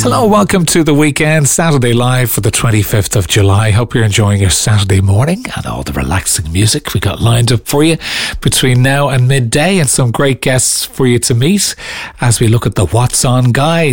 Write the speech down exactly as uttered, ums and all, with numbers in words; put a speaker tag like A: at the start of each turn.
A: Hello, welcome to the weekend, Saturday Live for the twenty-fifth of July. Hope you're enjoying your Saturday morning and all the relaxing music we got lined up for you between now and midday, and some great guests for you to meet as we look at the What's On guide.